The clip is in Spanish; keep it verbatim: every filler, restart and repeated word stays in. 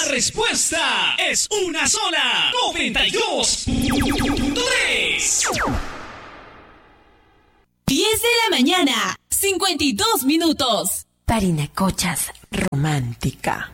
La respuesta es una sola. noventa y dos punto tres. diez de la mañana, cincuenta y dos minutos. Parinacochas romántica.